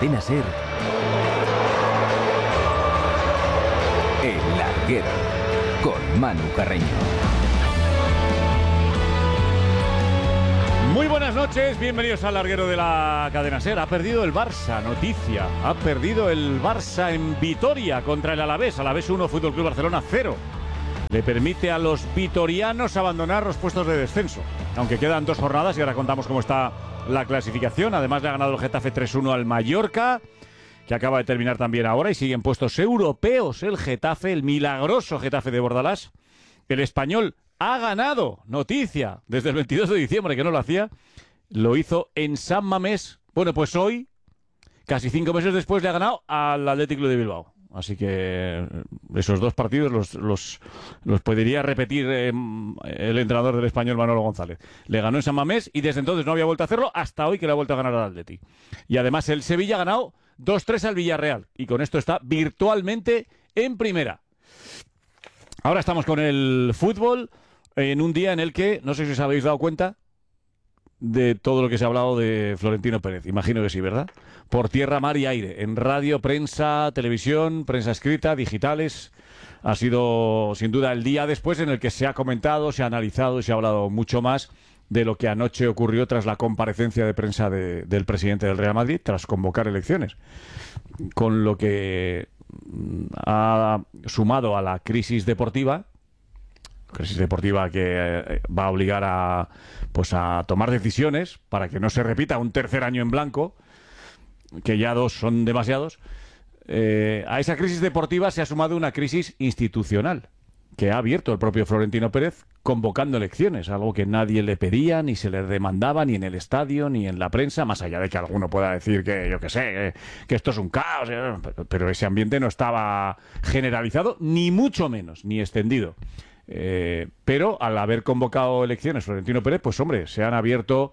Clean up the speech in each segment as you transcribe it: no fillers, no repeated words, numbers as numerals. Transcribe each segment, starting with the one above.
Cadena SER, El Larguero, con Manu Carreño. Muy buenas noches, bienvenidos al Larguero de la Cadena SER. Ha perdido el Barça, noticia. Ha perdido el Barça en Vitoria contra el Alavés. Alavés 1, Fútbol Club Barcelona 0. Le permite a los vitorianos abandonar los puestos de descenso. Aunque quedan 2 jornadas y ahora contamos cómo está la clasificación. Además le ha ganado el Getafe 3-1 al Mallorca, que acaba de terminar también ahora, y siguen puestos europeos el Getafe, el milagroso Getafe de Bordalás. El Español ha ganado, noticia, desde el 22 de diciembre que no lo hacía. Lo hizo en San Mamés. Bueno, pues hoy, casi 5 meses después, le ha ganado al Athletic Club de Bilbao. Así que esos 2 partidos los podría repetir el entrenador del Español, Manolo González. Le ganó en San Mamés y desde entonces no había vuelto a hacerlo hasta hoy que le ha vuelto a ganar al Athletic. Y además el Sevilla ha ganado 2-3 al Villarreal y con esto está virtualmente en primera. Ahora estamos con el fútbol en un día en el que, no sé si os habéis dado cuenta de todo lo que se ha hablado de Florentino Pérez. Imagino que sí, ¿verdad? Por tierra, mar y aire. En radio, prensa, televisión, prensa escrita, digitales. Ha sido, sin duda, el día después en el que se ha comentado, se ha analizado y se ha hablado mucho más de lo que anoche ocurrió tras la comparecencia de prensa del presidente del Real Madrid, tras convocar elecciones. Con lo que ha sumado a la crisis deportiva que va a obligar a tomar decisiones para que no se repita un tercer año en blanco, que ya 2 son demasiados. A esa crisis deportiva se ha sumado una crisis institucional que ha abierto el propio Florentino Pérez convocando elecciones, algo que nadie le pedía, ni se le demandaba, ni en el estadio, ni en la prensa, más allá de que alguno pueda decir que, yo qué sé, que esto es un caos, pero ese ambiente no estaba generalizado, ni mucho menos, ni extendido. Pero al haber convocado elecciones Florentino Pérez, pues hombre, se han abierto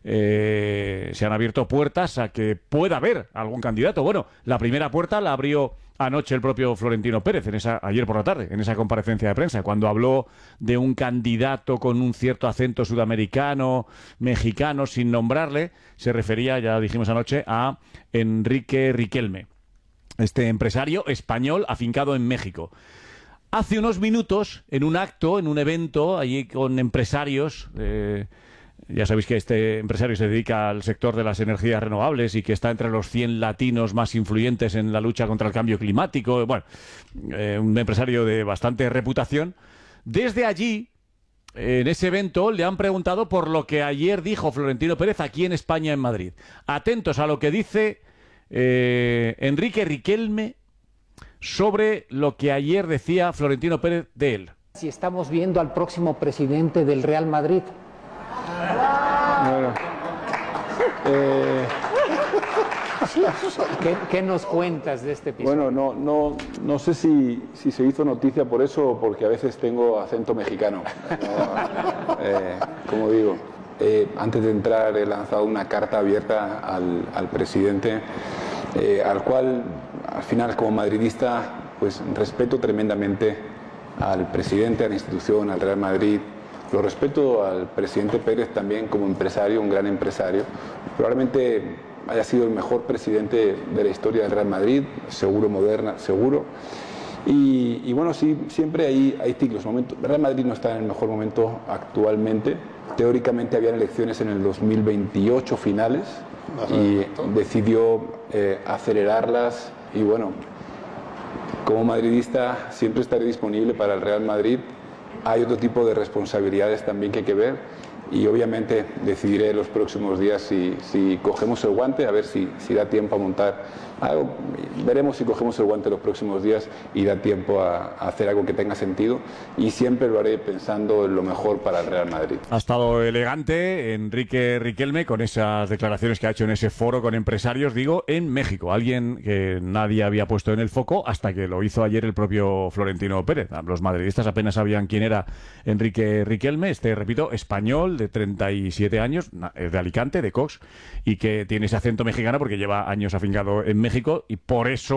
puertas a que pueda haber algún candidato. Bueno, la primera puerta la abrió anoche el propio Florentino Pérez, ayer por la tarde, en esa comparecencia de prensa, cuando habló de un candidato con un cierto acento sudamericano, mexicano, sin nombrarle. Se refería, ya dijimos anoche, a Enrique Riquelme, este empresario español afincado en México. Hace unos minutos, en un acto, en un evento, allí con empresarios, ya sabéis que este empresario se dedica al sector de las energías renovables y que está entre los 100 latinos más influyentes en la lucha contra el cambio climático. Bueno, un empresario de bastante reputación. Desde allí, en ese evento, le han preguntado por lo que ayer dijo Florentino Pérez aquí en España, en Madrid. Atentos a lo que dice Enrique Riquelme sobre lo que ayer decía Florentino Pérez de él. Si estamos viendo al próximo presidente del Real Madrid. Bueno, ¿Qué nos cuentas de este episodio? bueno, no sé si se hizo noticia por eso o porque a veces tengo acento mexicano. Como digo, antes de entrar he lanzado una carta abierta al presidente, al cual, al final, como madridista, pues respeto tremendamente al presidente, a la institución, al Real Madrid. Lo respeto al presidente Pérez también como empresario, un gran empresario. Probablemente haya sido el mejor presidente de la historia del Real Madrid, seguro, moderna, seguro. Y bueno, sí, siempre hay ciclos. El Real Madrid no está en el mejor momento actualmente. Teóricamente habían elecciones en el 2028 finales y decidió acelerarlas. Y bueno, como madridista siempre estaré disponible para el Real Madrid. Hay otro tipo de responsabilidades también que hay que ver y obviamente decidiré los próximos días si cogemos el guante, a ver si da tiempo a montar algo. Veremos si cogemos el guante los próximos días y da tiempo a hacer algo que tenga sentido, y siempre lo haré pensando en lo mejor para el Real Madrid. Ha estado elegante Enrique Riquelme con esas declaraciones que ha hecho en ese foro con empresarios, digo, en México. Alguien que nadie había puesto en el foco hasta que lo hizo ayer el propio Florentino Pérez. Los madridistas apenas sabían quién era Enrique Riquelme, repito, español de 37 años, de Alicante, de Cox, y que tiene ese acento mexicano porque lleva años afincado en México, y por eso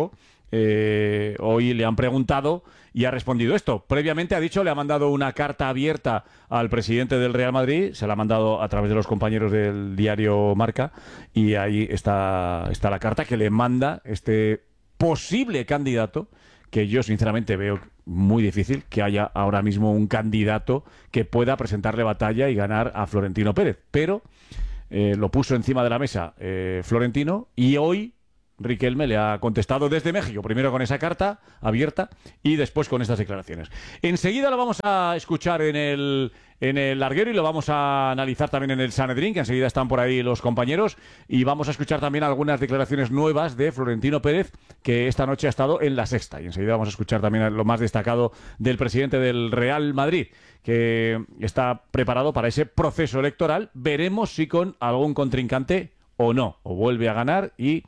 hoy le han preguntado y ha respondido esto. Previamente ha dicho, le ha mandado una carta abierta al presidente del Real Madrid, se la ha mandado a través de los compañeros del diario Marca, y ahí está la carta que le manda este posible candidato, que yo sinceramente veo muy difícil que haya ahora mismo un candidato que pueda presentarle batalla y ganar a Florentino Pérez. Pero lo puso encima de la mesa Florentino, y hoy Riquelme le ha contestado desde México, primero con esa carta abierta y después con estas declaraciones. Enseguida lo vamos a escuchar en el larguero y lo vamos a analizar también en el Sanedrín, que enseguida están por ahí los compañeros, y vamos a escuchar también algunas declaraciones nuevas de Florentino Pérez, que esta noche ha estado en La Sexta, y enseguida vamos a escuchar también lo más destacado del presidente del Real Madrid, que está preparado para ese proceso electoral. Veremos si con algún contrincante o no, o vuelve a ganar y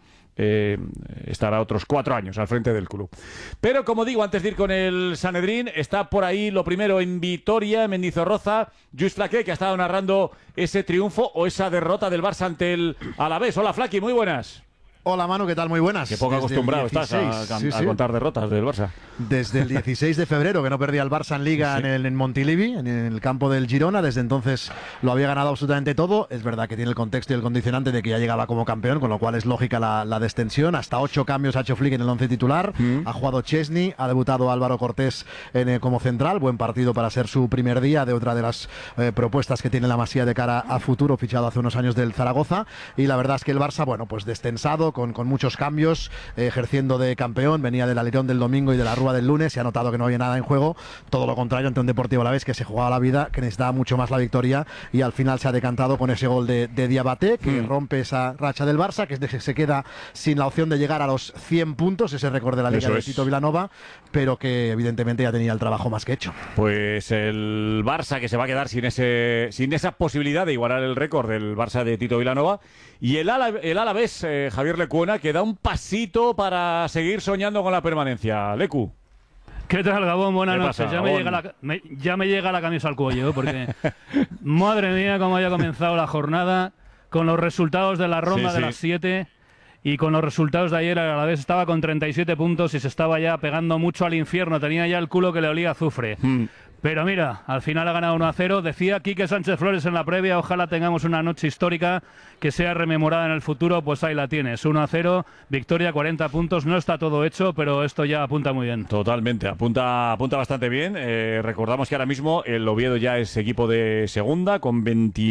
estará otros 4 años al frente del club. Pero como digo, antes de ir con el Sanedrín, está por ahí lo primero en Vitoria, en Mendizorroza, Lluís Flaqué, que ha estado narrando ese triunfo o esa derrota del Barça ante el Alavés. Hola, Flaqui, muy buenas. Hola, Manu, ¿qué tal? Muy buenas. Qué poco acostumbrado estás a contar derrotas del Barça. Desde el 16 de febrero, que no perdía el Barça en Liga, sí, en Montilivi, en el campo del Girona. Desde entonces lo había ganado absolutamente todo. Es verdad que tiene el contexto y el condicionante de que ya llegaba como campeón, con lo cual es lógica la descensión. Hasta 8 cambios ha hecho Flick en el 11 titular. Ha jugado Chesney, ha debutado Álvaro Cortés como central. Buen partido para ser su primer día de otra de las propuestas que tiene la Masía de cara a futuro, fichado hace unos años del Zaragoza. Y la verdad es que el Barça, bueno, pues descensado, con muchos cambios, ejerciendo de campeón. Venía del alerón del domingo y de la rúa del lunes, y ha notado que no había nada en juego. Todo lo contrario ante un Deportivo Alavés que se jugaba la vida, que necesitaba mucho más la victoria, y al final se ha decantado con ese gol de Diabaté, que rompe esa racha del Barça, que se queda sin la opción de llegar a los 100 puntos, ese récord de la Liga de Tito Vilanova, pero que evidentemente ya tenía el trabajo más que hecho. Pues el Barça, que se va a quedar sin esa posibilidad de igualar el récord del Barça de Tito Vilanova, y el Alavés, Javier Lecuona, que da un pasito para seguir soñando con la permanencia. Lecu. ¿Qué tal, Gabón? Buenas noches. Ya me llega la camisa al cuello, porque madre mía, cómo haya comenzado la jornada, con los resultados de la ronda de las 7 y con los resultados de ayer. A la vez estaba con 37 puntos y se estaba ya pegando mucho al infierno. Tenía ya el culo que le olía a azufre. Pero mira, al final ha ganado 1-0. Decía Quique Sánchez Flores en la previa, ojalá tengamos una noche histórica que sea rememorada en el futuro. Pues ahí la tienes, 1-0, victoria, 40 puntos. No está todo hecho, pero esto ya apunta muy bien. Totalmente, apunta bastante bien. Recordamos que ahora mismo el Oviedo ya es equipo de segunda, con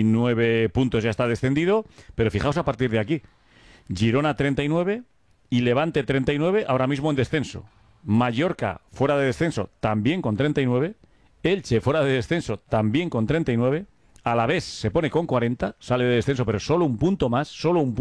29 puntos ya está descendido. Pero fijaos a partir de aquí, Girona 39 y Levante 39, ahora mismo en descenso. Mallorca fuera de descenso, también con 39. Elche fuera de descenso, también con 39. Alavés se pone con 40, sale de descenso, pero solo un punto más.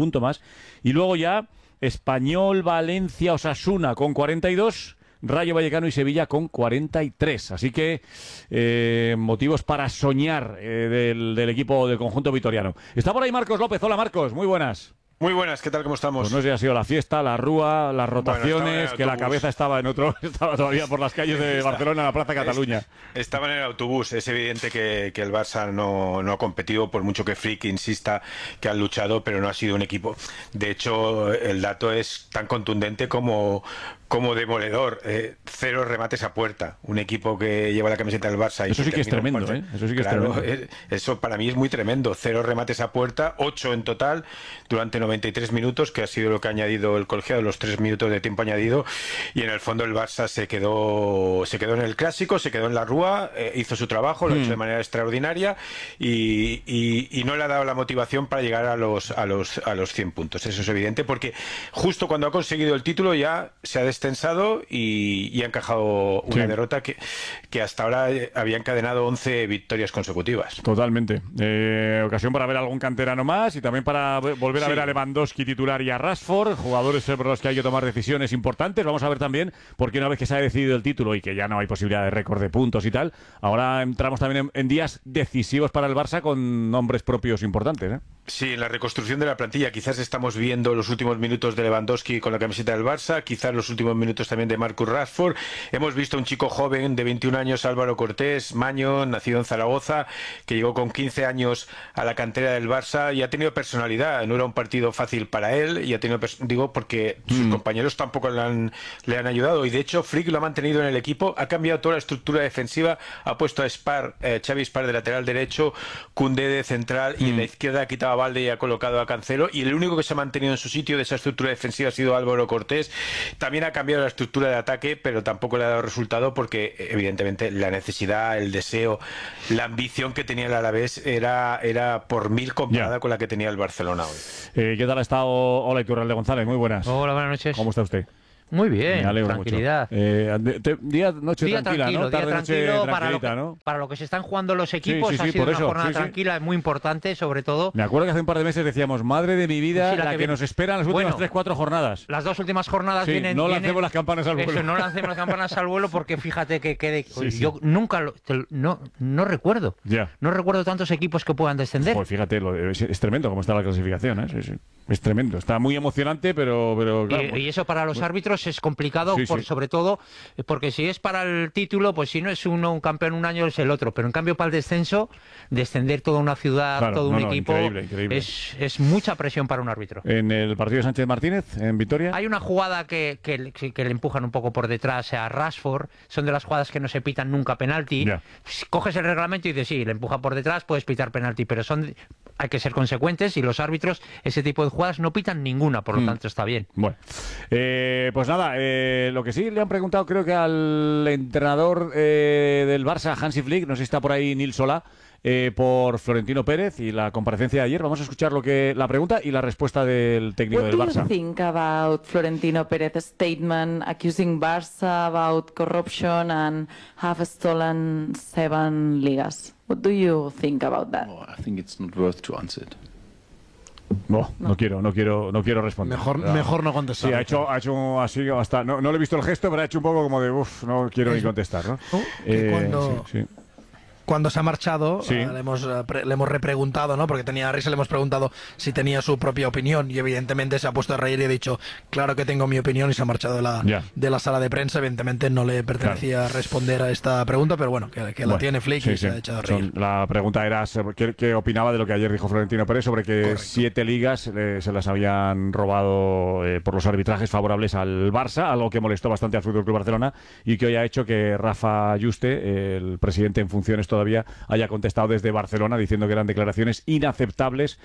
Y luego ya Español, Valencia, Osasuna con 42, Rayo Vallecano y Sevilla con 43. Así que motivos para soñar del equipo del conjunto vitoriano. Está por ahí Marcos López. Hola, Marcos, muy buenas. Muy buenas, ¿qué tal? ¿Cómo estamos? Pues no sé si ha sido la fiesta, la rúa, las rotaciones, que la cabeza estaba estaba todavía por las calles de Barcelona, en la Plaza Cataluña. Estaba en el autobús. Es evidente que el Barça no ha competido, por mucho que Flick insista que han luchado, pero no ha sido un equipo. De hecho, el dato es tan contundente como demoledor. 0 remates a puerta. Un equipo que lleva la camiseta del Barça. Eso sí que es tremendo, ¿eh? Eso sí que es tremendo. Eso para mí es muy tremendo. 0 remates a puerta, 8 en total, durante 93 minutos, que ha sido lo que ha añadido el colegiado, los 3 minutos de tiempo añadido. Y en el fondo el Barça se quedó en el clásico, se quedó en la rúa, hizo su trabajo, lo ha hecho de manera extraordinaria y no le ha dado la motivación para llegar a los 100 puntos. Eso es evidente, porque justo cuando ha conseguido el título ya se ha descensado y ha encajado una derrota que hasta ahora había encadenado 11 victorias consecutivas. Totalmente. Ocasión para ver algún canterano más y también para volver a ver a Lewandowski titular y a Rashford, jugadores por los que hay que tomar decisiones importantes. Vamos a ver también, porque una vez que se ha decidido el título y que ya no hay posibilidad de récord de puntos y tal, ahora entramos también en días decisivos para el Barça con nombres propios importantes, ¿eh? Sí, en la reconstrucción de la plantilla quizás estamos viendo los últimos minutos de Lewandowski con la camiseta del Barça, quizás los últimos minutos también de Marcus Rashford. Hemos visto a un chico joven de 21 años, Álvaro Cortés, Maño, nacido en Zaragoza, que llegó con 15 años a la cantera del Barça y ha tenido personalidad. No era un partido fácil para él y ha tenido, digo, porque sus compañeros tampoco le han ayudado. Y de hecho, Flick lo ha mantenido en el equipo, ha cambiado toda la estructura defensiva, ha puesto a Xavi Spar de lateral derecho, Koundé de central y en la izquierda ha quitado Valde y ha colocado a Cancelo, y el único que se ha mantenido en su sitio de esa estructura defensiva ha sido Álvaro Cortés. También ha cambiado la estructura de ataque, pero tampoco le ha dado resultado porque evidentemente la necesidad, el deseo, la ambición que tenía el Alavés era por 1000 comparada con la que tenía el Barcelona hoy. ¿Qué tal ha estado? Hola, Iturralde González, muy buenas. Hola, buenas noches. ¿Cómo está usted? Muy bien, me alegro tranquilidad. Mucho. Día tranquila, ¿no? Día tranquilo ¿no? para lo que se están jugando los equipos. Sí, ha sido por una eso, jornada tranquila, es muy importante, sobre todo. Me acuerdo que hace un par de meses decíamos, madre de mi vida, sí, la que nos esperan las últimas 3-4 jornadas. Las dos últimas jornadas vienen. No lancemos las campanas al vuelo. Eso, no lancemos las campanas al vuelo porque fíjate que yo nunca no recuerdo. No recuerdo tantos equipos que puedan descender. Pues fíjate, es tremendo cómo está la clasificación, ¿eh? Sí. Es tremendo, está muy emocionante, pero claro, y eso para los árbitros es complicado, sobre todo porque si es para el título, pues si no es uno un campeón un año es el otro, pero en cambio para el descenso, descender toda una ciudad, todo un equipo, increíble. Es mucha presión para un árbitro. En el partido de Sánchez Martínez, en Vitoria, hay una jugada que le empujan un poco por detrás a Rashford, son de las jugadas que no se pitan nunca penalti. Coges el reglamento y dices, sí, le empuja por detrás, puedes pitar penalti, pero hay que ser consecuentes y los árbitros ese tipo de jugadas no pitan ninguna, por lo tanto está bien. Bueno, pues nada, lo que sí le han preguntado creo que al entrenador del Barça, Hansi Flick, no sé si está por ahí Nil Solá, por Florentino Pérez y la comparecencia de ayer. Vamos a escuchar la pregunta y la respuesta del técnico del Barça. What do you think about Florentino Pérez's statement accusing Barça about corruption and have stolen 7 ligas? What do you think about that? Oh, I think it's not worth to answer it. No quiero responder. Mejor no contestar. Sí, ha hecho así hasta no le he visto el gesto, pero ha hecho un poco como de no quiero ni contestar, ¿no? Cuando se ha marchado, le hemos repreguntado, ¿no? Porque tenía risa, le hemos preguntado si tenía su propia opinión y evidentemente se ha puesto a reír y ha dicho, claro que tengo mi opinión, y se ha marchado de la sala de prensa. Evidentemente no le pertenecía responder a esta pregunta, pero bueno, que la tiene Flick y se ha echado a reír. La pregunta era qué opinaba de lo que ayer dijo Florentino Pérez sobre que 7 ligas se las habían robado por los arbitrajes favorables al Barça, algo que molestó bastante al FC Barcelona y que hoy ha hecho que Rafa Juste, el presidente en funciones todavía, haya contestado desde Barcelona diciendo que eran declaraciones inaceptables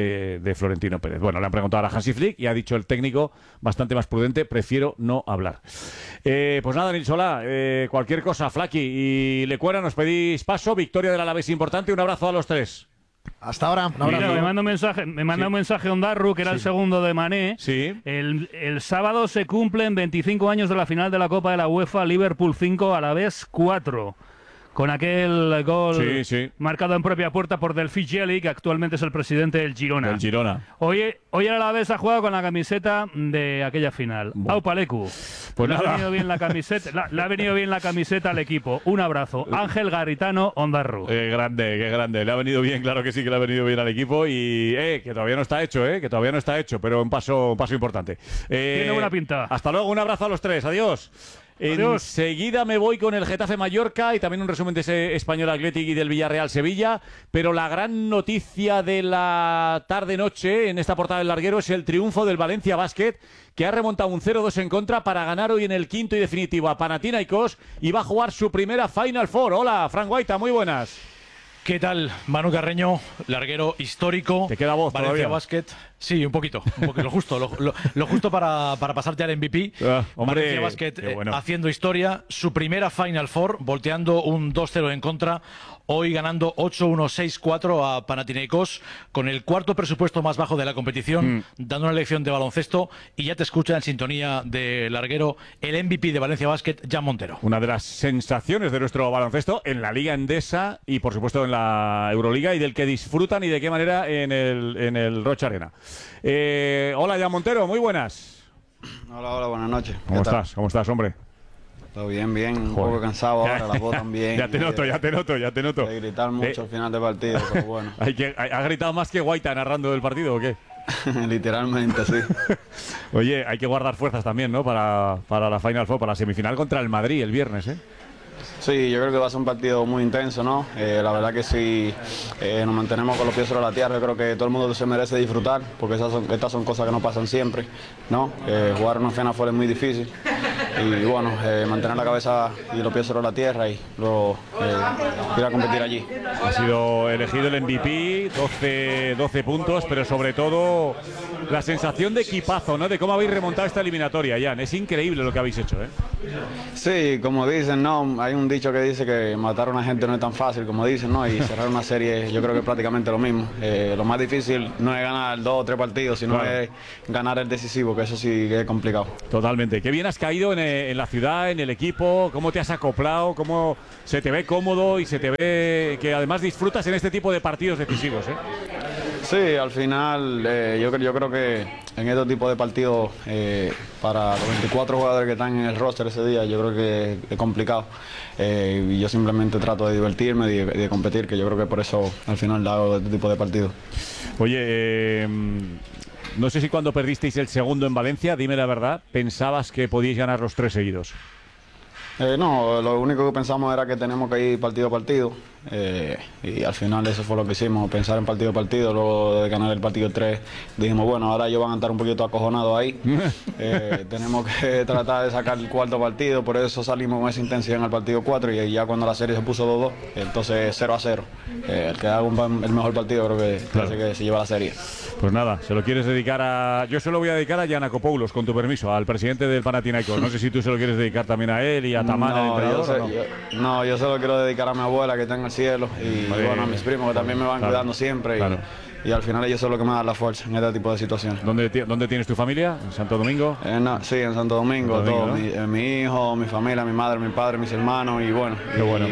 de Florentino Pérez. Bueno, le han preguntado a Hansi Flick y ha dicho el técnico, bastante más prudente, prefiero no hablar. Pues nada, Nil Solá, cualquier cosa, Flaki y Lecuera, nos pedís paso, victoria del Alavés importante, un abrazo a los tres. Hasta ahora. Mira, me manda un mensaje Ondarru, que era el segundo de Mané. Sí. El sábado se cumplen 25 años de la final de la Copa de la UEFA, Liverpool 5, Alavés 4. Con aquel gol marcado en propia puerta por Delphi Gelli, que actualmente es el presidente del Girona. Hoy el Alavés ha jugado con la camiseta de aquella final. Aupa Lecu. Pues le ha venido bien la camiseta, le ha venido bien la camiseta al equipo. Un abrazo. Ángel Garitano, Ondarru. Qué grande. Le ha venido bien, claro que sí, que le ha venido bien al equipo y que todavía no está hecho, pero un paso importante. Tiene buena pinta. Hasta luego, un abrazo a los tres. Adiós. Enseguida me voy con el Getafe Mallorca y también un resumen de ese Español Athletic y del Villarreal Sevilla, pero la gran noticia de la tarde-noche en esta portada del larguero es el triunfo del Valencia Basket, que ha remontado un 0-2 en contra para ganar hoy en el quinto y definitivo a Panathinaikos y va a jugar su primera Final Four. Hola, Fran Guaita, muy buenas. ¿Qué tal, Manu Carreño, larguero histórico? ¿Te queda voz Valencia todavía? Basket. Sí, un poquito, lo justo para pasarte al MVP. Hombre, Valencia Basket haciendo historia, su primera Final Four, volteando un 2-0 en contra, hoy ganando 8-1-6-4 a Panathinaikos, con el cuarto presupuesto más bajo de la competición, dando una lección de baloncesto, y ya te escucha en sintonía de larguero el MVP de Valencia Basket, Jan Montero. Una de las sensaciones de nuestro baloncesto en la Liga Endesa y por supuesto en la Euroliga, y del que disfrutan y de qué manera en el Rocha Arena. Hola, Jan Montero, muy buenas. Hola, buenas noches. ¿Cómo estás, hombre? Todo bien, un poco cansado ahora, la voz también. Ya te noto. De gritar mucho al final del partido, pero bueno. ¿Ha gritado más que Guaita narrando el partido o qué? Literalmente, sí. Oye, hay que guardar fuerzas también, ¿no? Para la Final Four, para la semifinal contra el Madrid el viernes, ¿eh? Sí, yo creo que va a ser un partido muy intenso, ¿no? La verdad que si nos mantenemos con los pies sobre la tierra, yo creo que todo el mundo se merece disfrutar, porque estas son cosas que no pasan siempre, ¿no? Jugar una Final Four es muy difícil y bueno, mantener la cabeza y los pies sobre la tierra y luego ir a competir allí. Ha sido elegido el MVP, 12 puntos, pero sobre todo la sensación de equipazo, ¿no? De cómo habéis remontado esta eliminatoria, Jan. Es increíble lo que habéis hecho, ¿eh? Sí, como dicen, ¿no? Hay un dicho que dice que matar a una gente no es tan fácil, como dicen, ¿no? Y cerrar una serie yo creo que es prácticamente lo mismo. Lo más difícil no es ganar 2 o 3 partidos, sino es ganar el decisivo, que eso sí que es complicado. Totalmente. Qué bien has caído en la ciudad, en el equipo, cómo te has acoplado, cómo se te ve cómodo y se te ve que además disfrutas en este tipo de partidos decisivos, ¿eh? Sí, al final yo creo que en este tipo de partidos para los 24 jugadores que están en el roster ese día, yo creo que es complicado. Y yo simplemente trato de divertirme y de competir, que yo creo que por eso al final hago este tipo de partidos. Oye, no sé si cuando perdisteis el segundo en Valencia, dime la verdad, ¿pensabas que podíais ganar los 3 seguidos? No, lo único que pensamos era que tenemos que ir partido a partido y al final eso fue lo que hicimos, pensar en partido a partido. Luego de ganar el partido 3 dijimos, bueno, ahora ellos van a estar un poquito acojonados ahí, tenemos que tratar de sacar el cuarto partido, por eso salimos con esa intensidad en el partido 4 y ya cuando la serie se puso 2-2, entonces 0-0, el que haga el mejor partido creo que hace que se lleva la serie. Pues nada, se lo quieres dedicar yo se lo voy a dedicar a Giannakopoulos, con tu permiso, al presidente del Panathinaikos. No sé si tú se lo quieres dedicar también a él y a Tamán, el entrenador. Yo se lo quiero dedicar a mi abuela que está en el cielo y bueno, a mis primos que también me van cuidando siempre y al final ellos son los que me dan la fuerza en este tipo de situaciones. ¿Dónde tienes tu familia? ¿En Santo Domingo? Sí, en Santo Domingo, todo. ¿No? Mi hijo, mi familia, mi madre, mi padre, mis hermanos y bueno.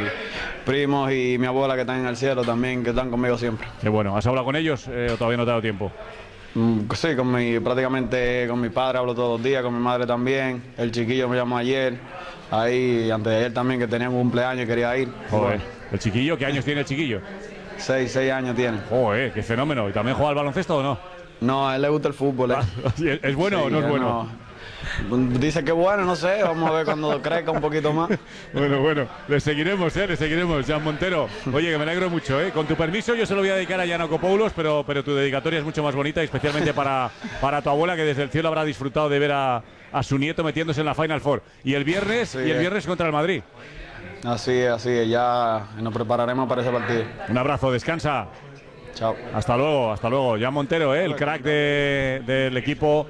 Primos y mi abuela que están en el cielo también, que están conmigo siempre. Qué bueno. ¿Has hablado con ellos o todavía no te ha dado tiempo? Sí, prácticamente con mi padre hablo todos los días, con mi madre también. El chiquillo me llamó ayer, ahí antes de ayer también, que tenía un cumpleaños y quería ir. Joder. Bueno. ¿El chiquillo? ¿Qué años tiene el chiquillo? 6 años tiene. Joder, qué fenómeno. ¿Y también juega al baloncesto o no? No, a él le gusta el fútbol. ¿Es bueno o no es bueno? No. Dice que bueno, no sé, vamos a ver cuando crezca un poquito más. Bueno, le seguiremos, Jan Montero. Oye, que me alegro mucho, Con tu permiso yo se lo voy a dedicar a Giannakopoulos, pero tu dedicatoria es mucho más bonita, y especialmente para tu abuela, que desde el cielo habrá disfrutado de ver a su nieto metiéndose en la Final Four. Y el viernes, contra el Madrid. Así es, ya nos prepararemos para ese partido. Un abrazo, descansa. Chao. Hasta luego. Jan Montero, el crack del equipo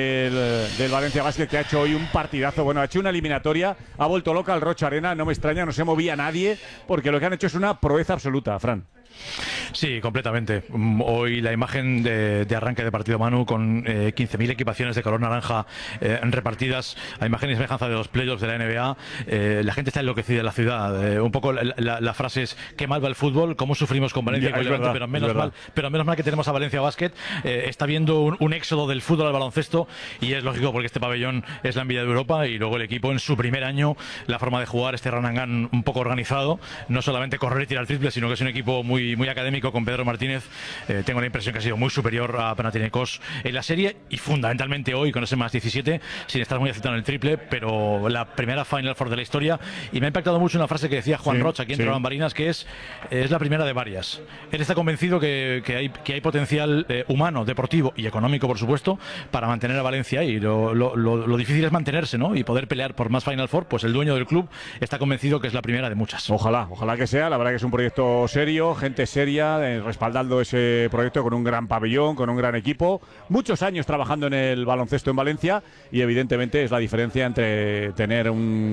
del Valencia Basket, que ha hecho hoy un partidazo. Bueno, ha hecho una eliminatoria, ha vuelto loca al Rocha Arena, no me extraña, no se movía nadie, porque lo que han hecho es una proeza absoluta, Fran. Sí, completamente. Hoy la imagen de arranque de partido, Manu, con 15.000 equipaciones de color naranja repartidas a imagen y semejanza de los playoffs de la NBA. La gente está enloquecida en la ciudad. Un poco la frase es: qué mal va el fútbol, cómo sufrimos con Valencia y con Levante, pero menos mal que tenemos a Valencia Basket. Está viendo un éxodo del fútbol al baloncesto, y es lógico porque este pabellón es la envidia de Europa, y luego el equipo en su primer año, la forma de jugar, este run and gun un poco organizado, no solamente correr y tirar triple, sino que es un equipo muy académico con Pedro Martínez. Tengo la impresión que ha sido muy superior a Panathinaikos en la serie, y fundamentalmente hoy con ese más 17, sin estar muy acertado en el triple, pero la primera Final Four de la historia. Y me ha impactado mucho una frase que decía Juan Rocha aquí entre bambalinas, que es la primera de varias. Él está convencido que hay potencial humano, deportivo y económico, por supuesto, para mantener a Valencia, y lo difícil es mantenerse, ¿no? Y poder pelear por más Final Four. Pues el dueño del club está convencido que es la primera de muchas. Ojalá que sea. La verdad que es un proyecto serio, gente seria, respaldando ese proyecto con un gran pabellón, con un gran equipo, muchos años trabajando en el baloncesto en Valencia, y evidentemente es la diferencia entre tener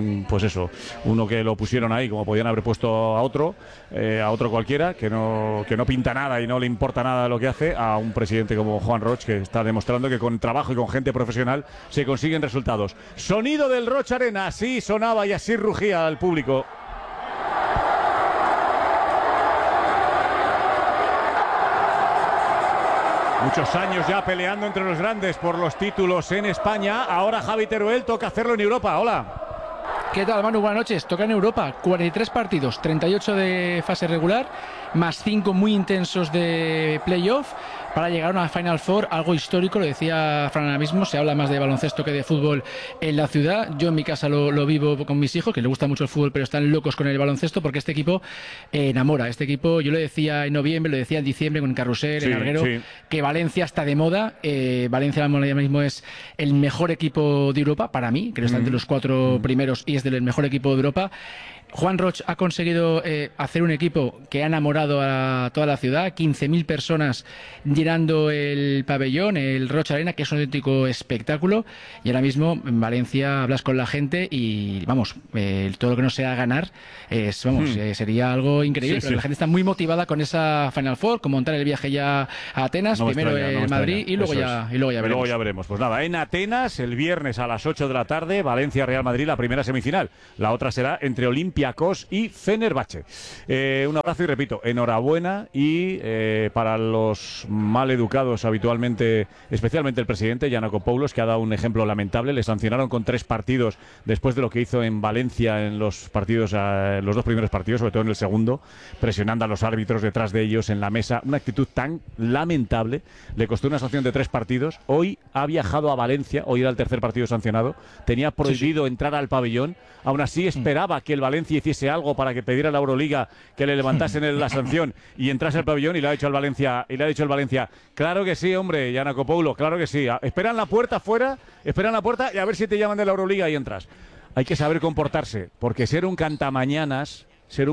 uno que lo pusieron ahí como podían haber puesto a otro cualquiera, que no pinta nada y no le importa nada lo que hace, a un presidente como Juan Roch, que está demostrando que con trabajo y con gente profesional se consiguen resultados. Sonido del Roch Arena, así sonaba y así rugía al público. Muchos años ya peleando entre los grandes por los títulos en España. Ahora Javi Teruel toca hacerlo en Europa. Hola. ¿Qué tal, Manu? Buenas noches. Toca en Europa, 43 partidos, 38 de fase regular, más 5 muy intensos de playoff para llegar a una Final Four, algo histórico, lo decía Fran ahora mismo, se habla más de baloncesto que de fútbol en la ciudad. Yo en mi casa lo vivo con mis hijos, que les gusta mucho el fútbol, pero están locos con el baloncesto porque este equipo enamora. Este equipo, yo lo decía en noviembre, lo decía en diciembre con Carrusel, en Arguero, que Valencia está de moda. Valencia ahora mismo es el mejor equipo de Europa, para mí, que está entre los 4 primeros y es del mejor equipo de Europa. Juan Roch ha conseguido hacer un equipo que ha enamorado a toda la ciudad, 15.000 personas llenando el pabellón, el Roch Arena, que es un auténtico espectáculo, y ahora mismo en Valencia hablas con la gente y vamos, todo lo que no sea ganar sería algo increíble, pero la gente está muy motivada con esa Final Four, con montar el viaje ya a Atenas, primero en Madrid y luego ya veremos. Luego ya veremos. Pues nada, en Atenas el viernes a las 8 de la tarde, Valencia-Real Madrid, la primera semifinal. La otra será entre Olympiacos y Fenerbahce. Un abrazo y repito, enhorabuena y para los mal educados habitualmente, especialmente el presidente Giannakopoulos, que ha dado un ejemplo lamentable. Le sancionaron con 3 partidos después de lo que hizo en Valencia en los partidos, los 2 primeros partidos, sobre todo en el segundo, presionando a los árbitros detrás de ellos en la mesa. Una actitud tan lamentable. Le costó una sanción de 3 partidos. Hoy ha viajado a Valencia, hoy era el tercer partido sancionado. Tenía prohibido entrar al pabellón. Aún así esperaba que el Valencia hiciese algo para que pidiera a la Euroliga que le levantasen la sanción y entrase al pabellón, y le ha dicho al Valencia, claro que sí, hombre, Giannakopoulos, claro que sí. Esperan la puerta afuera, esperan la puerta y a ver si te llaman de la Euroliga y entras. Hay que saber comportarse, porque ser un cantamañanas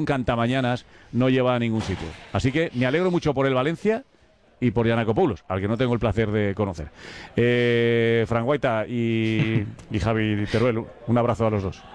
no lleva a ningún sitio. Así que me alegro mucho por el Valencia y por Giannakopoulos, al que no tengo el placer de conocer. Fran Guaita y Javi Teruel, un abrazo a los dos.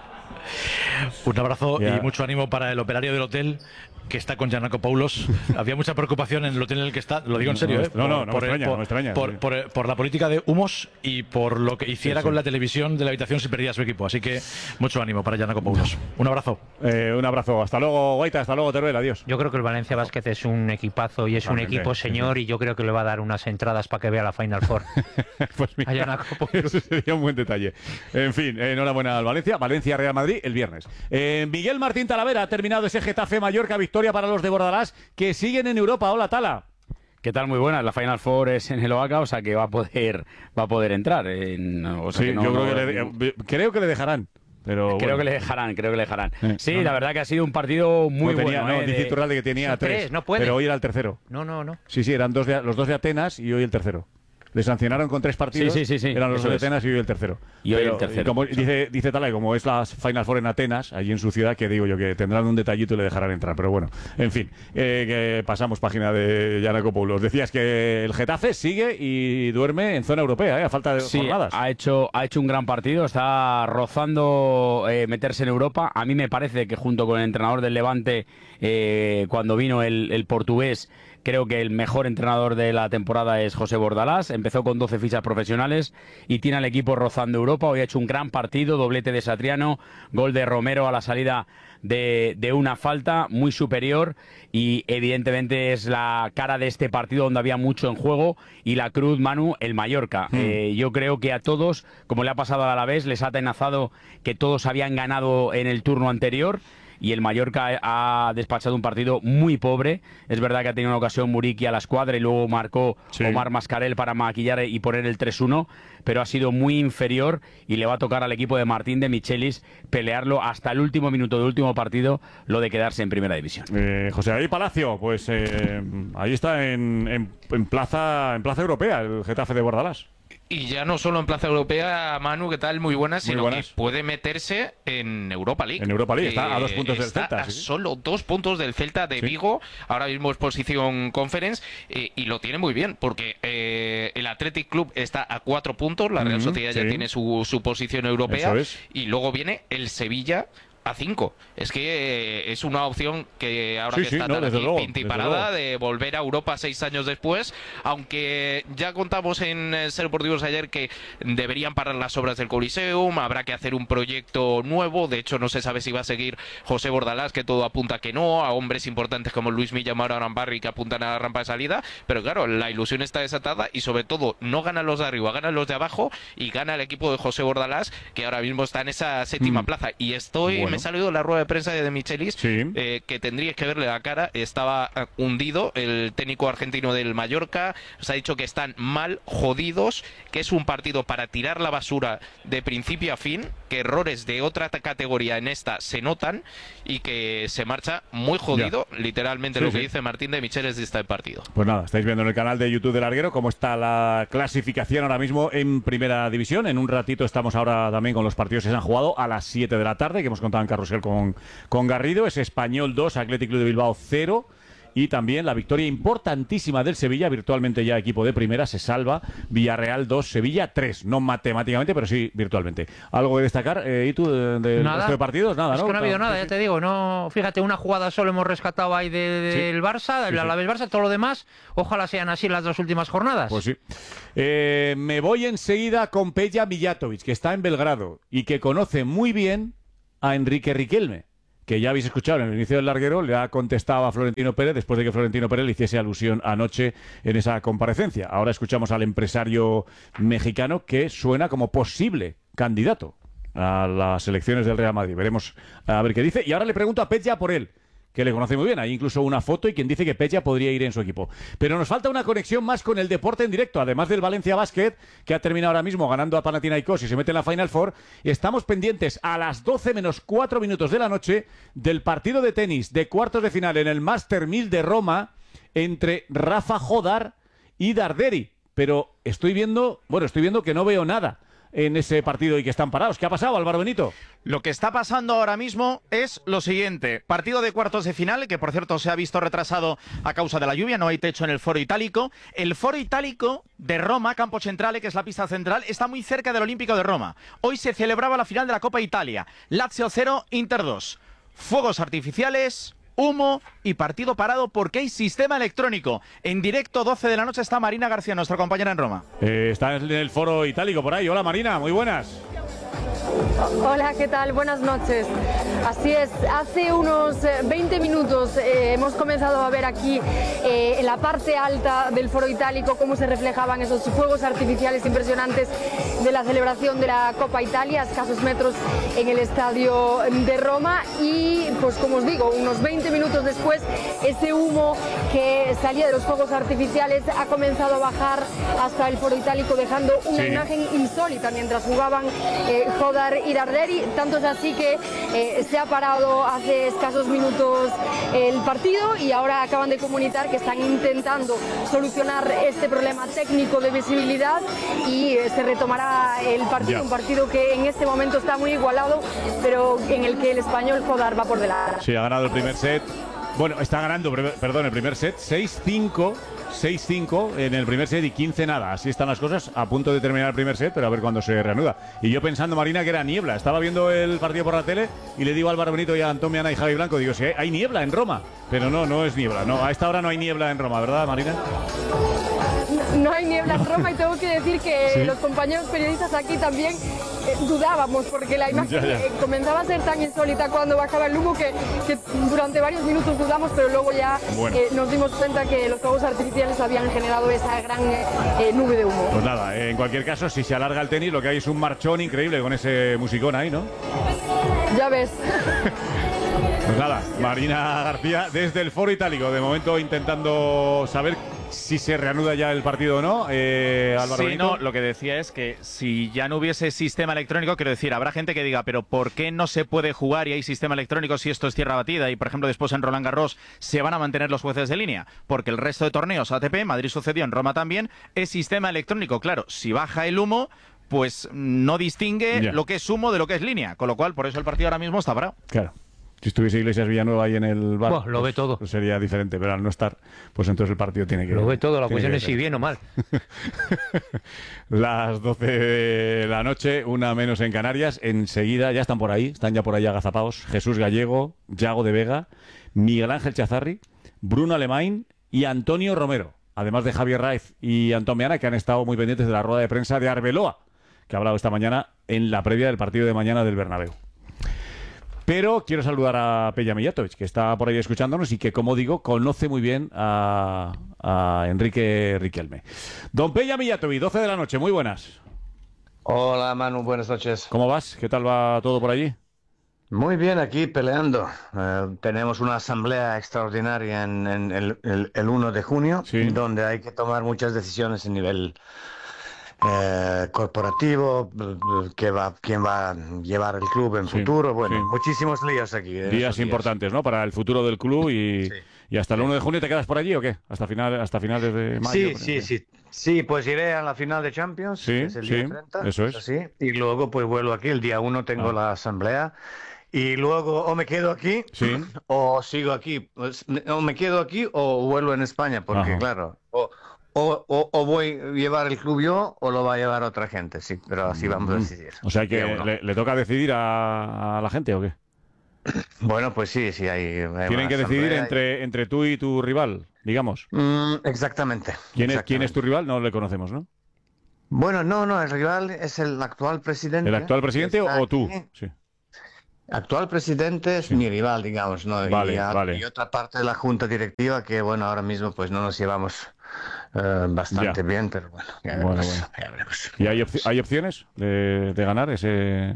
Un abrazo y mucho ánimo para el operario del hotel que está con Giannakopoulos. Había mucha preocupación en el hotel en el que está, lo digo en serio, no me extraña. Por la política de humos y por lo que hiciera con la televisión de la habitación si perdía a su equipo. Así que mucho ánimo para Giannakopoulos. Un abrazo. Un abrazo. Hasta luego, Guaita. Hasta luego, Teruel. Adiós. Yo creo que el Valencia Basket es un equipazo y es un equipo señor, y yo creo que le va a dar unas entradas para que vea la Final Four. Pues mira, a Giannakopoulos. Eso sería un buen detalle. En fin, enhorabuena al Valencia. Valencia-Real Madrid el viernes. Miguel Martín Talavera ha terminado ese Getafe-Mallorca, victoria para los de Bordalás, que siguen en Europa. Hola, Tala. ¿Qué tal? Muy buena. La Final Four es en el Oaca, o sea que va a poder entrar. Creo que le dejarán. Pero creo que le dejarán. Sí, la verdad que ha sido un partido muy bueno. Dice Iturralde que tenía 3, no puede. Pero hoy era el tercero. No. Sí, eran los 2 de Atenas y hoy el tercero. Le sancionaron con 3 partidos. Sí. Eran los 2 de Atenas y hoy el tercero. Como dice Tala, como es la Final Four en Atenas, allí en su ciudad, que digo yo que tendrán un detallito y le dejarán entrar. Pero bueno, en fin, que pasamos página de Giannakopoulos. Decías que el Getafe sigue y duerme en zona europea, a falta de jornadas. Ha hecho un gran partido, está rozando meterse en Europa. A mí me parece que junto con el entrenador del Levante, cuando vino el portugués, creo que el mejor entrenador de la temporada es José Bordalás. Empezó con 12 fichas profesionales y tiene al equipo rozando Europa. Hoy ha hecho un gran partido, doblete de Satriano, gol de Romero a la salida de una falta, muy superior, y evidentemente es la cara de este partido donde había mucho en juego, y la cruz, Manu, el Mallorca. Yo creo que a todos, como le ha pasado al Alavés, les ha atenazado que todos habían ganado en el turno anterior, y el Mallorca ha despachado un partido muy pobre. Es verdad que ha tenido una ocasión Muriqui a la escuadra y luego marcó Omar Mascarell para maquillar y poner el 3-1, pero ha sido muy inferior y le va a tocar al equipo de Martín de Michelis pelearlo hasta el último minuto del último partido, lo de quedarse en primera división. José David Palacio, pues ahí está en plaza europea el Getafe de Bordalás. Y ya no solo en plaza europea, Manu, ¿qué tal? Muy buenas, sino que puede meterse en Europa League. En Europa League, está a 2 puntos del Celta. Está solo 2 puntos del Celta de Vigo, ahora mismo es posición Conference, y lo tiene muy bien, porque el Athletic Club está a 4 puntos, la Real Sociedad ya tiene su posición europea, y luego viene el Sevilla a 5. Es que es una opción que ahora Sí, que sí, está no, tan desde aquí luego, pintiparada de volver a Europa 6 años después, aunque ya contamos en Ser Deportivos ayer que deberían parar las obras del Coliseum, habrá que hacer un proyecto nuevo, de hecho no se sabe si va a seguir José Bordalás, que todo apunta que no, a hombres importantes como Luis Milla, Mauro Arambarri, que apuntan a la rampa de salida, pero claro, la ilusión está desatada y sobre todo no ganan los de arriba, ganan los de abajo y gana el equipo de José Bordalás, que ahora mismo está en esa séptima plaza. Y me ha salido la rueda de prensa de Michelis, que tendríais que verle la cara, estaba hundido el técnico argentino del Mallorca, os ha dicho que están mal, jodidos, que es un partido para tirar la basura de principio a fin, que errores de otra categoría en esta se notan y que se marcha muy jodido, literalmente lo que dice Martín de Michelis de este partido. Pues nada, estáis viendo en el canal de YouTube del Larguero cómo está la clasificación ahora mismo en Primera División. En un ratito estamos ahora también con los partidos que se han jugado a las 7 de la tarde, que hemos contado en Carrusel con Garrido. Es Español 2, Athletic Club de Bilbao 0. Y también la victoria importantísima del Sevilla, virtualmente ya equipo de primera, se salva. Villarreal 2, Sevilla 3. No matemáticamente, pero sí virtualmente. ¿Algo que destacar? ¿Y tú del resto de partidos? Nada, es ¿no? Que no ha habido nada, ya te digo. No, fíjate, una jugada solo hemos rescatado ahí del Barça, del Alavés-Barça, todo lo demás. Ojalá sean así las 2 últimas jornadas. Pues sí. Me voy enseguida con Peja Mijatovic, que está en Belgrado y que conoce muy bien a Enrique Riquelme, que ya habéis escuchado en el inicio del Larguero, le ha contestado a Florentino Pérez después de que Florentino Pérez le hiciese alusión anoche en esa comparecencia. Ahora escuchamos al empresario mexicano que suena como posible candidato a las elecciones del Real Madrid. Veremos a ver qué dice. Y ahora le pregunto a Peja por él, que le conoce muy bien. Hay incluso una foto y quien dice que Peja podría ir en su equipo. Pero nos falta una conexión más con el deporte en directo. Además del Valencia Basket, que ha terminado ahora mismo ganando a Panathinaikos y se mete en la Final Four. Estamos pendientes a las 12 menos 4 minutos de la noche del partido de tenis de cuartos de final en el Master 1000 de Roma entre Rafa Jodar y Darderi. Pero estoy viendo que no veo nada en ese partido y que están parados. ¿Qué ha pasado, Álvaro Benito? Lo que está pasando ahora mismo es lo siguiente. Partido de cuartos de final, que por cierto se ha visto retrasado a causa de la lluvia, no hay techo en el Foro Itálico. El Foro Itálico de Roma, Campo Centrale, que es la pista central, está muy cerca del Olímpico de Roma. Hoy se celebraba la final de la Copa Italia. Lazio 0, Inter 2. Fuegos artificiales, humo y partido parado porque hay sistema electrónico. En directo, 12 de la noche, está Marina García, nuestra compañera en Roma. Está en el Foro Itálico por ahí. Hola Marina, muy buenas. Hola, ¿qué tal? Buenas noches. Así es, hace unos 20 minutos hemos comenzado a ver aquí en la parte alta del Foro Itálico cómo se reflejaban esos fuegos artificiales impresionantes de la celebración de la Copa Italia, a escasos metros en el estadio de Roma. Y pues como os digo, unos 20 minutos después, ese humo que salía de los fuegos artificiales ha comenzado a bajar hasta el Foro Itálico, dejando una imagen insólita mientras jugaban Jodar y Darderi. Tanto es así que se ha parado hace escasos minutos el partido y ahora acaban de comunicar que están intentando solucionar este problema técnico de visibilidad y se retomará el partido, un partido que en este momento está muy igualado, pero en el que el español Jodar va por delante. Sí, ha ganado el primer set. Bueno, está ganando, perdón, el primer set 6-5. 6-5 en el primer set y 15 nada. Así están las cosas, a punto de terminar el primer set, pero a ver cuándo se reanuda. Y yo pensando, Marina, que era niebla. Estaba viendo el partido por la tele y le digo a Álvaro Benito y a Antón Miana y Javi Blanco, digo, si hay niebla en Roma. Pero no es niebla. No, a esta hora no hay niebla en Roma, ¿verdad, Marina? No hay niebla en Roma y tengo que decir que los compañeros periodistas aquí también dudábamos porque la imagen comenzaba a ser tan insólita cuando bajaba el humo que durante varios minutos dudamos, pero luego ya nos dimos cuenta que los fuegos artificiales habían generado esa gran nube de humo. Pues nada, en cualquier caso, si se alarga el tenis, lo que hay es un marchón increíble con ese musicón ahí, ¿no? Ya ves. Pues nada, Marina García desde el Foro Itálico, de momento intentando saber si se reanuda ya el partido o no. Álvaro Sí, Benito. no, lo que decía es que si ya no hubiese sistema electrónico, quiero decir, habrá gente que diga, pero ¿por qué no se puede jugar y hay sistema electrónico si esto es tierra batida? Y por ejemplo, después en Roland Garros se van a mantener los jueces de línea, porque el resto de torneos ATP, Madrid sucedió, en Roma también, es sistema electrónico. Claro, si baja el humo, pues no distingue lo que es humo de lo que es línea, con lo cual por eso el partido ahora mismo está parado. Claro. Si estuviese Iglesias Villanueva ahí en el bar, Buah, lo ve todo. Pues sería diferente, pero al no estar, pues entonces el partido tiene que... Lo ve todo, la tiene cuestión que es si bien o mal. Las 12 de la noche, 1 menos en Canarias. Enseguida ya están por ahí, están ya por ahí agazapados Jesús Gallego, Yago de Vega, Miguel Ángel Chazarri, Bruno Alemán y Antonio Romero. Además de Javier Raiz y Antón Meana, que han estado muy pendientes de la rueda de prensa de Arbeloa, que ha hablado esta mañana en la previa del partido de mañana del Bernabéu. Pero quiero saludar a Peja Mijatovic, que está por ahí escuchándonos y que, como digo, conoce muy bien a Enrique Riquelme. Don Peja Mijatovic, 12 de la noche, muy buenas. Hola Manu, buenas noches. ¿Cómo vas? ¿Qué tal va todo por allí? Muy bien, aquí peleando. Tenemos una asamblea extraordinaria en el 1 de junio, donde hay que tomar muchas decisiones a nivel corporativo, quién va a llevar el club en futuro. Bueno, muchísimos líos aquí. Días importantes, ¿no? Para el futuro del club y hasta el 1 de junio te quedas por allí, ¿o qué? Hasta finales de mayo. Sí, pues iré a la final de Champions, que es el día 30. Eso es. Sí, y luego pues vuelvo aquí, el día 1 tengo la asamblea. Y luego o me quedo aquí o sigo aquí. O me quedo aquí o vuelvo en España, porque claro, o voy a llevar el club yo o lo va a llevar otra gente, sí, pero así vamos a decidir. O sea que le toca decidir a la gente, ¿o qué? Bueno, pues sí, hay tienen que decidir entre tú y tu rival, digamos. Exactamente. ¿Quién es tu rival? No le conocemos, ¿no? Bueno, no, el rival es el actual presidente. ¿El actual presidente o tú? Sí. Actual presidente es mi rival, digamos, ¿no? Y otra parte de la junta directiva que, bueno, ahora mismo pues no nos llevamos bastante bien, pero bueno, ya veremos. ¿Y hay opciones de ganar ese...?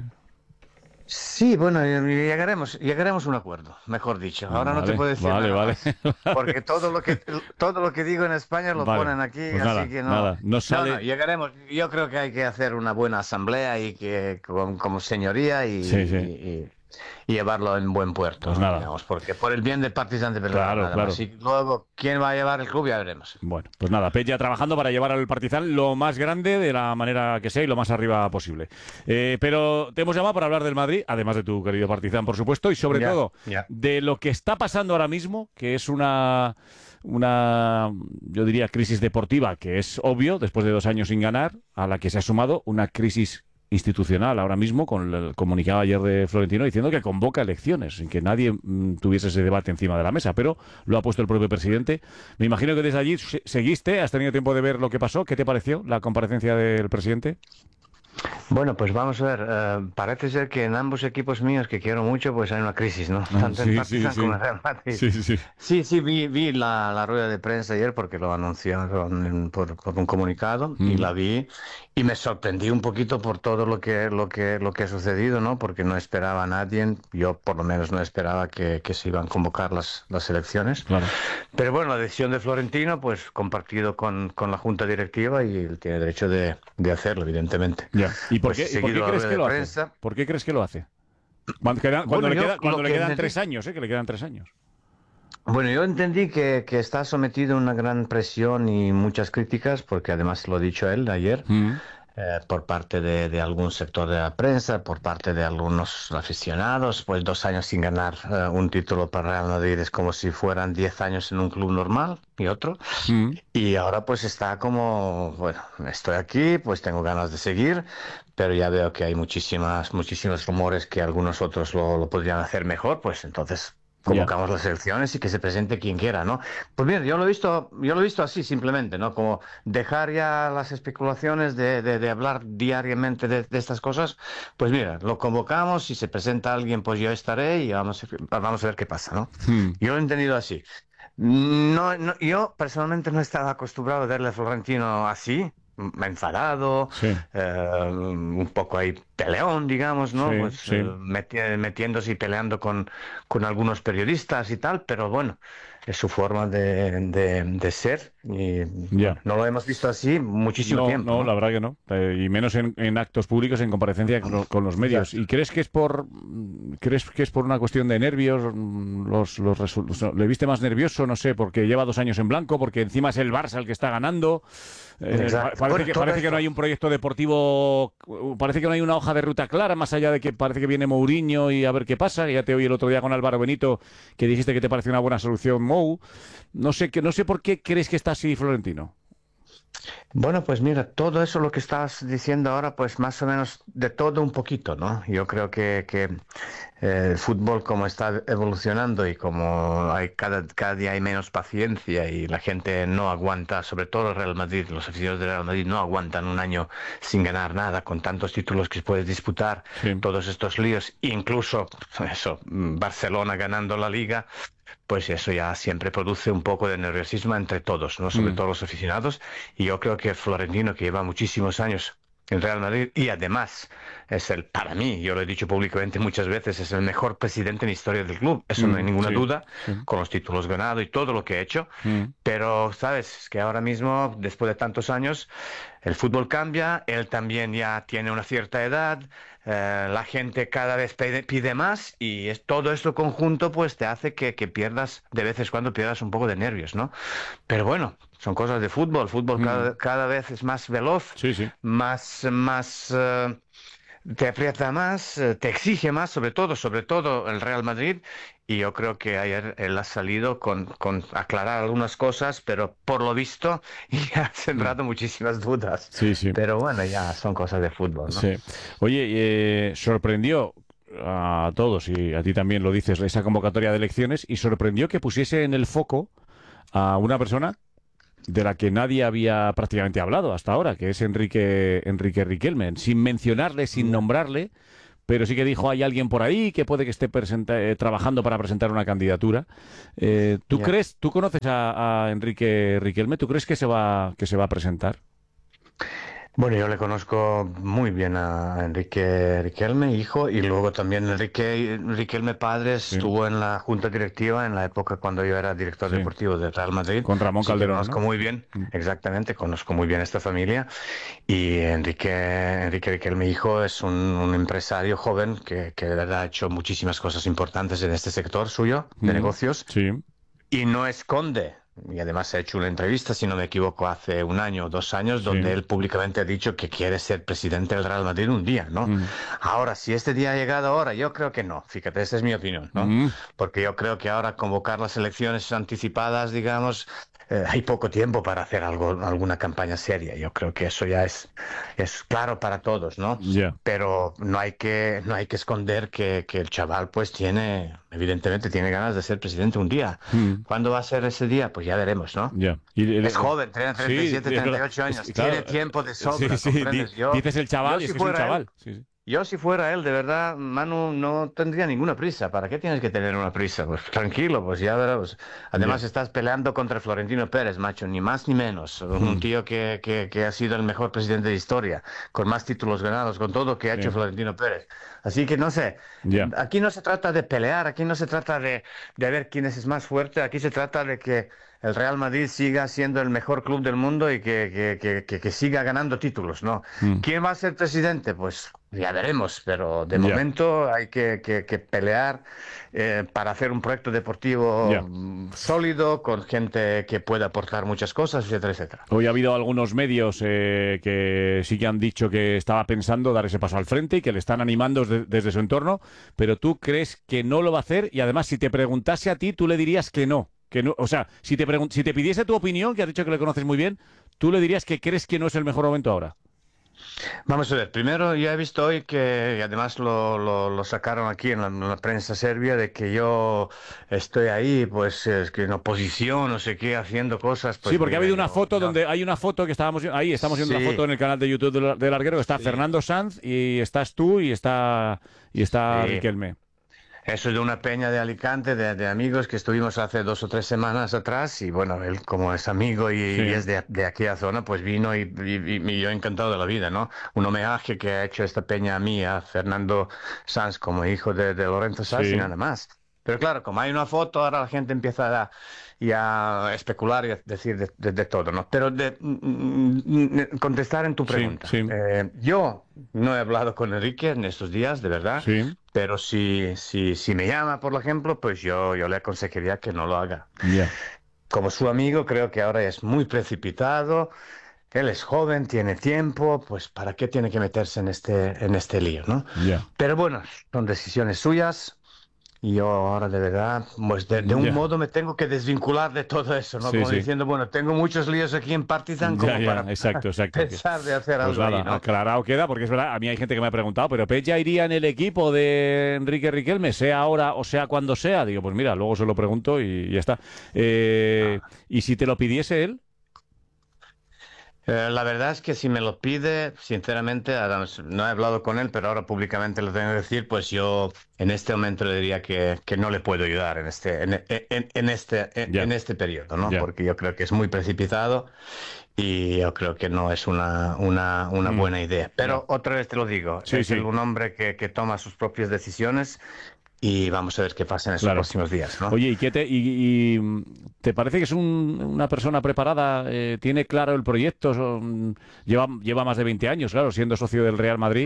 Sí, bueno, llegaremos a un acuerdo, mejor dicho. Ahora no te puedo decir nada más, porque todo lo que digo en España lo ponen aquí, pues así que no. No, llegaremos. Yo creo que hay que hacer una buena asamblea y que como señoría y llevarlo en buen puerto, pues digamos, porque por el bien del Partizan de Belgrado. Claro. Y luego, ¿quién va a llevar el club? Ya veremos. Bueno, pues nada, Peja trabajando para llevar al Partizan lo más grande de la manera que sea y lo más arriba posible. Pero te hemos llamado para hablar del Madrid, además de tu querido Partizan, por supuesto, y sobre todo de lo que está pasando ahora mismo, que es una, yo diría, crisis deportiva, que es obvio, después de 2 años sin ganar, a la que se ha sumado una crisis institucional ahora mismo, con el comunicado ayer de Florentino diciendo que convoca elecciones, sin que nadie tuviese ese debate encima de la mesa, pero lo ha puesto el propio presidente. Me imagino que desde allí seguiste, has tenido tiempo de ver lo que pasó. ¿Qué te pareció la comparecencia del presidente? Bueno, pues vamos a ver, parece ser que en ambos equipos míos que quiero mucho, pues hay una crisis, ¿no? Tanto en Partizan como en Real Madrid. Sí, vi la rueda de prensa ayer porque lo anunciaron por un comunicado y la vi y me sorprendí un poquito por todo lo que ha sucedido, ¿no? Porque no esperaba a nadie, yo por lo menos no esperaba que se iban a convocar las elecciones. Claro. Pero bueno, la decisión de Florentino, pues compartido con la junta directiva y él tiene derecho de hacerlo, evidentemente. ¿Y por qué crees que lo hace? ¿Por qué crees que lo hace? Cuando le quedan 3 años, que le quedan 3 años. Bueno, yo entendí que está sometido a una gran presión y muchas críticas, porque además lo ha dicho él ayer, por parte de algún sector de la prensa, por parte de algunos aficionados, pues 2 años sin ganar un título para Real Madrid es como si fueran 10 años en un club normal y otro. Y ahora pues está como, bueno, estoy aquí, pues tengo ganas de seguir, pero ya veo que hay muchísimos rumores que algunos otros lo podrían hacer mejor, pues entonces convocamos las elecciones y que se presente quien quiera, ¿no? Pues mira, yo lo he visto así simplemente, ¿no? Como dejar ya las especulaciones de hablar diariamente de estas cosas. Pues mira, lo convocamos, si se presenta alguien, pues yo estaré y vamos a ver qué pasa, ¿no? Yo lo he entendido así. Yo personalmente no estaba acostumbrado a verle a Florentino así, enfadado, un poco ahí peleón, digamos, ¿no? Metiéndose y peleando con algunos periodistas y tal, pero bueno, es su forma de ser y no lo hemos visto así muchísimo tiempo. No, la verdad que no, y menos en actos públicos, en comparecencia con los medios. ¿Y crees que es por una cuestión de nervios? ¿Le viste más nervioso? No sé, porque lleva 2 años en blanco, porque encima es el Barça el que está ganando. Parece que no hay un proyecto deportivo, parece que no hay una hoja de ruta clara, más allá de que parece que viene Mourinho y a ver qué pasa. Ya te oí el otro día con Álvaro Benito que dijiste que te pareció una buena solución Mou. No sé por qué crees que está así Florentino. Bueno, pues mira, todo eso lo que estás diciendo ahora, pues más o menos de todo un poquito, ¿no? Yo creo que el fútbol como está evolucionando y como cada día hay menos paciencia y la gente no aguanta, sobre todo el Real Madrid, los aficionados del Real Madrid no aguantan un año sin ganar nada, con tantos títulos que puedes disputar, todos estos líos, incluso eso, Barcelona ganando la Liga. Pues eso ya siempre produce un poco de nerviosismo entre todos, ¿no? Sobre todo los aficionados. Y yo creo que Florentino, que lleva muchísimos años en Real Madrid y además es para mí, yo lo he dicho públicamente muchas veces, es el mejor presidente en la historia del club. Eso no hay ninguna duda, con los títulos ganados y todo lo que ha hecho. Pero, ¿sabes? Es que ahora mismo, después de tantos años, el fútbol cambia, él también ya tiene una cierta edad, la gente cada vez pide más y todo esto conjunto pues te hace que pierdas, de vez en cuando pierdas un poco de nervios, ¿no? Pero bueno, son cosas de fútbol. Fútbol cada vez es más veloz, más te aprieta más, te exige más, sobre todo el Real Madrid. Y yo creo que ayer él ha salido con aclarar algunas cosas, pero por lo visto ya ha sembrado muchísimas dudas. Pero bueno, ya son cosas de fútbol, ¿no? Sí. Oye, sorprendió a todos, y a ti también lo dices, esa convocatoria de elecciones, y sorprendió que pusiese en el foco a una persona de la que nadie había prácticamente hablado hasta ahora, que es Enrique Riquelme, sin mencionarle, sin nombrarle, pero sí que dijo, hay alguien por ahí que puede que esté trabajando para presentar una candidatura. ¿Tú conoces a Enrique Riquelme? ¿Tú crees que se va a presentar? Bueno, yo le conozco muy bien a Enrique Riquelme, hijo, y luego también Enrique Riquelme padre estuvo en la junta directiva en la época cuando yo era director deportivo del Real Madrid. Con Ramón Calderón, conozco muy bien, exactamente, conozco muy bien esta familia. Y Enrique Riquelme, hijo, es un empresario joven que de verdad ha hecho muchísimas cosas importantes en este sector suyo de negocios. Y no esconde. Y además ha hecho una entrevista, si no me equivoco, hace 1 año o 2 años, donde él públicamente ha dicho que quiere ser presidente del Real Madrid un día, ¿no? Ahora, si este día ha llegado ahora, yo creo que no. Fíjate, esa es mi opinión, ¿no? Porque yo creo que ahora convocar las elecciones anticipadas, digamos, hay poco tiempo para hacer alguna campaña seria. Yo creo que eso ya es claro para todos, ¿no? Pero no hay que esconder que el chaval pues evidentemente tiene ganas de ser presidente un día. ¿Cuándo va a ser ese día? Pues ya veremos, ¿no? Es joven, tiene 37, 38 años, tiene tiempo de sobra. Dices el chaval y es que es un chaval. Yo si fuera él, de verdad, Manu, no tendría ninguna prisa. ¿Para qué tienes que tener una prisa? Pues tranquilo, pues ya verás. Además estás peleando contra Florentino Pérez, macho, ni más ni menos. Un tío que ha sido el mejor presidente de historia, con más títulos ganados, con todo lo que ha hecho Florentino Pérez. Así que no sé, aquí no se trata de pelear, aquí no se trata de ver quién es más fuerte, aquí se trata de que el Real Madrid siga siendo el mejor club del mundo y que siga ganando títulos, ¿no? ¿Quién va a ser presidente? Pues ya veremos, pero de momento hay que pelear para hacer un proyecto deportivo sólido, con gente que pueda aportar muchas cosas, etcétera, etcétera. Hoy ha habido algunos medios que sí que han dicho que estaba pensando dar ese paso al frente y que le están animando desde su entorno, pero ¿tú crees que no lo va a hacer? Y además, si te preguntase a ti, tú le dirías que no. O sea, si te pidiese tu opinión, que has dicho que le conoces muy bien, tú le dirías que crees que no es el mejor momento ahora. Vamos a ver, primero ya he visto hoy que, y además lo sacaron aquí en la prensa serbia, de que yo estoy ahí, pues es que en oposición, no sé qué, haciendo cosas. Pues, sí, porque ha habido una foto donde hay una foto que estamos viendo una foto en el canal de YouTube del Larguero, que está Fernando Sanz y estás tú y está Riquelme. Eso es de una peña de Alicante, de amigos que estuvimos hace 2 o 3 semanas atrás, y bueno, él como es amigo y es de aquella zona, pues vino y yo encantado de la vida, ¿no? Un homenaje que ha hecho esta peña a mí, a Fernando Sanz como hijo de Lorenzo Sanz y nada más. Pero claro, como hay una foto, ahora la gente empieza a especular y a decir de todo, ¿no? Pero contestar en tu pregunta. Sí. Yo no he hablado con Enrique en estos días, de verdad. Sí. Pero si me llama, por ejemplo, pues yo le aconsejaría que no lo haga. Yeah. Como su amigo, creo que ahora es muy precipitado. Él es joven, tiene tiempo, pues ¿para qué tiene que meterse en este lío, no? Yeah. Pero bueno, son decisiones suyas. Y yo ahora de verdad, pues de un modo me tengo que desvincular de todo eso, ¿no? Sí, Como sí. diciendo, bueno, tengo muchos líos aquí en Partizan como para exacto. pensar de hacer Pues algo nada, ahí, ¿no? aclarado queda, porque es verdad, a mí hay gente que me ha preguntado, ¿pero Peña iría en el equipo de Enrique Riquelme, sea ahora o sea cuando sea? Digo, pues mira, luego se lo pregunto y ya está. ¿Y si te lo pidiese él? La verdad es que si me lo pide, sinceramente, no he hablado con él, pero ahora públicamente lo tengo que decir, pues yo en este momento le diría que no le puedo ayudar en este periodo, ¿no? Ya. Porque yo creo que es muy precipitado y yo creo que no es una buena idea. Pero otra vez te lo digo, es un hombre que toma sus propias decisiones. Y vamos a ver qué pasa en esos próximos días, ¿no? Oye, ¿y te parece que es una persona preparada? ¿Tiene claro el proyecto? Lleva más de 20 años, claro, siendo socio del Real Madrid.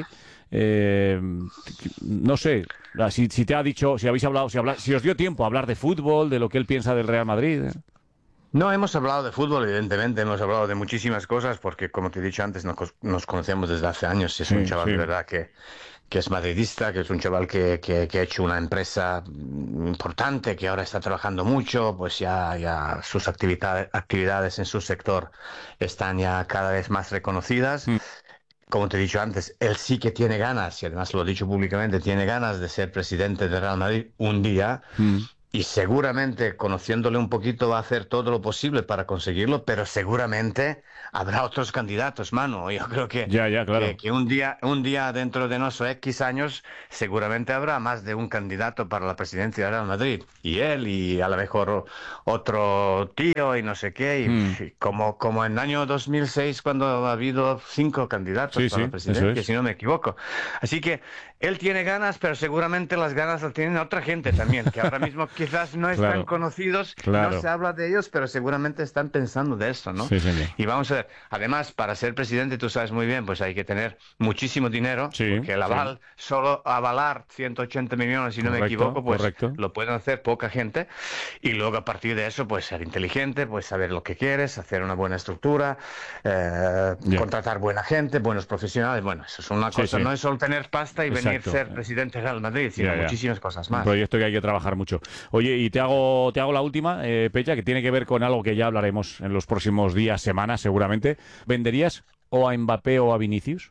No sé, si te ha dicho, si habéis hablado, si os dio tiempo a hablar de fútbol, de lo que él piensa del Real Madrid. No, hemos hablado de fútbol, evidentemente, hemos hablado de muchísimas cosas, porque como te he dicho antes, nos conocemos desde hace años y es un chaval de verdad que es madridista, que es un chaval que ha hecho una empresa importante, que ahora está trabajando mucho, pues ya sus actividades en su sector están ya cada vez más reconocidas. Como te he dicho antes, él sí que tiene ganas, y además lo he dicho públicamente, tiene ganas de ser presidente del Real Madrid un día. Y seguramente, conociéndole un poquito, va a hacer todo lo posible para conseguirlo, pero seguramente habrá otros candidatos, mano. Yo creo que, claro. que un día dentro de no sé X años, seguramente habrá más de un candidato para la presidencia del Real Madrid. Y él, y a lo mejor otro tío, y no sé qué. Y como en el año 2006, cuando ha habido 5 candidatos para la presidencia, si no me equivoco. Así que él tiene ganas, pero seguramente las ganas las tienen otra gente también, que ahora mismo quizás no están conocidos, no se habla de ellos, pero seguramente están pensando de eso, ¿no? Sí, señor. Y vamos a ver, además, para ser presidente, tú sabes muy bien, pues hay que tener muchísimo dinero, porque el aval, solo avalar 180 millones, si no me equivoco, pues lo pueden hacer poca gente, y luego a partir de eso, pues ser inteligente, pues saber lo que quieres, hacer una buena estructura, contratar buena gente, buenos profesionales, bueno, eso es una cosa, no es solo tener pasta y venir a ser presidente del Real Madrid, sino muchísimas cosas más. Un proyecto que hay que trabajar mucho. Oye, y te hago la última, Peña, que tiene que ver con algo que ya hablaremos en los próximos días, semanas, seguramente. ¿Venderías o a Mbappé o a Vinicius?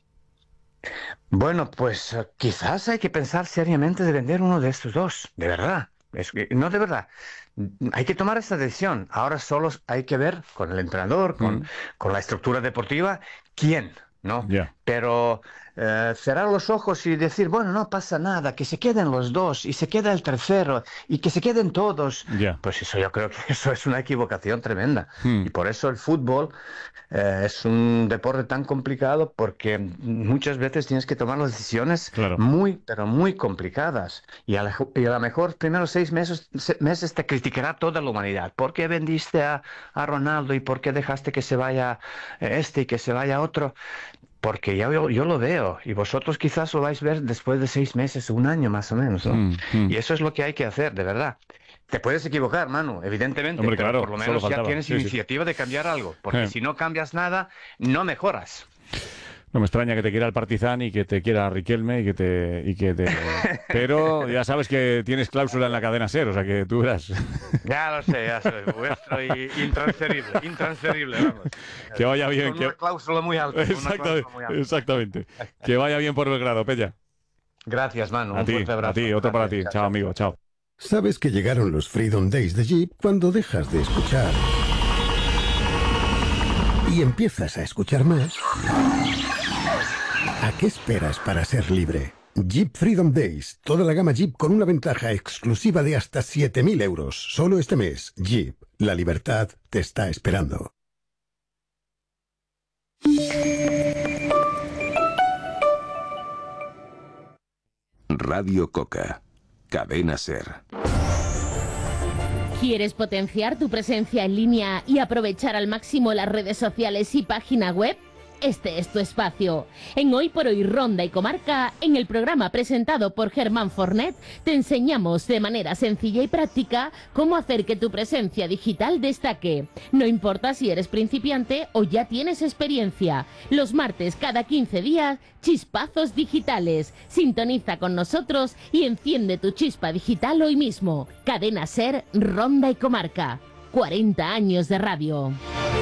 Bueno, pues quizás hay que pensar seriamente de vender uno de estos dos, de verdad. No, de verdad. Hay que tomar esta decisión. Ahora solo hay que ver con el entrenador, con la estructura deportiva, quién, ¿no? Pero cerrar los ojos y decir, bueno, no pasa nada, que se queden los dos y se queda el tercero y que se queden todos, pues eso yo creo que eso es una equivocación tremenda. Y por eso el fútbol es un deporte tan complicado, porque muchas veces tienes que tomar las decisiones pero muy complicadas. Y a lo mejor primeros 6 meses te criticará toda la humanidad. ¿Por qué vendiste a Ronaldo y por qué dejaste que se vaya este y que se vaya otro? Porque yo lo veo, y vosotros quizás lo vais a ver después de 6 meses, 1 año más o menos, ¿no? Y eso es lo que hay que hacer, de verdad. Te puedes equivocar, Manu, evidentemente, Hombre, pero claro, por lo menos solo ya tienes iniciativa de cambiar algo, porque si no cambias nada, no mejoras. No me extraña que te quiera el Partizan y que te quiera Riquelme y que te... Pero ya sabes que tienes cláusula en la cadena SER, o sea que tú verás. Ya lo sé, vuestro y intransferible, vamos. Que vaya bien. Con una cláusula muy alta. Exactamente. Que vaya bien por Belgrado, Peña. Gracias, Manu. Un fuerte abrazo. A ti, otro para ti. Chao, amigo, chao. Sabes que llegaron los Freedom Days de Jeep cuando dejas de escuchar y empiezas a escuchar más. ¿A qué esperas para ser libre? Jeep Freedom Days. Toda la gama Jeep con una ventaja exclusiva de hasta 7.000 euros. Solo este mes. Jeep. La libertad te está esperando. Radio Coca. Cadena SER. ¿Quieres potenciar tu presencia en línea y aprovechar al máximo las redes sociales y página web? Este es tu espacio. En Hoy por Hoy Ronda y Comarca, en el programa presentado por Germán Fornet, te enseñamos de manera sencilla y práctica cómo hacer que tu presencia digital destaque. No importa si eres principiante o ya tienes experiencia. Los martes cada 15 días, Chispazos Digitales. Sintoniza con nosotros y enciende tu chispa digital hoy mismo. Cadena SER, Ronda y Comarca. 40 años de radio.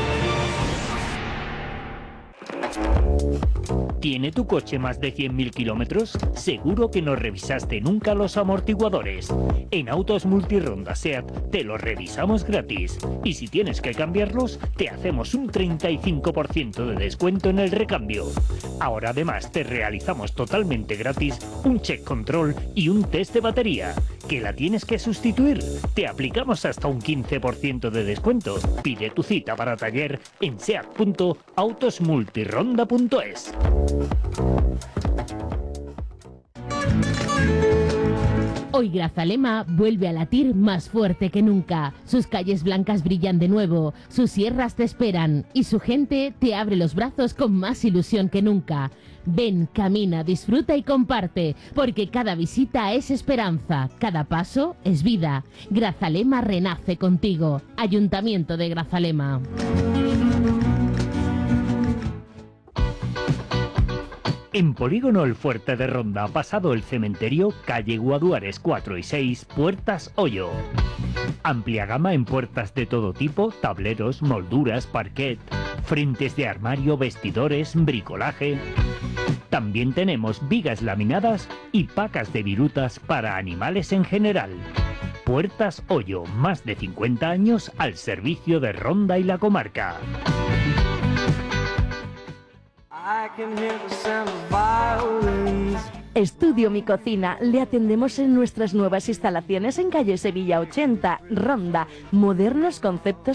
¿Tiene tu coche más de 100.000 kilómetros? Seguro que no revisaste nunca los amortiguadores. En Autos Multironda SEAT te los revisamos gratis. Y si tienes que cambiarlos, te hacemos un 35% de descuento en el recambio. Ahora además te realizamos totalmente gratis un check control y un test de batería. ¿Que la tienes que sustituir? Te aplicamos hasta un 15% de descuento. Pide tu cita para taller en seat.autosmultironda.es. Hoy Grazalema vuelve a latir más fuerte que nunca. Sus calles blancas brillan de nuevo, sus sierras te esperan y su gente te abre los brazos con más ilusión que nunca. Ven, camina, disfruta y comparte, porque cada visita es esperanza, cada paso es vida. Grazalema renace contigo. Ayuntamiento de Grazalema. En Polígono El Fuerte de Ronda, pasado el cementerio, calle Guaduares 4 y 6, Puertas Hoyo. Amplia gama en puertas de todo tipo, tableros, molduras, parquet, frentes de armario, vestidores, bricolaje. También tenemos vigas laminadas y pacas de virutas para animales en general. Puertas Hoyo, más de 50 años al servicio de Ronda y la comarca. Estudio Mi Cocina. Le atendemos en nuestras nuevas instalaciones en calle Sevilla 80, Ronda. Modernos conceptos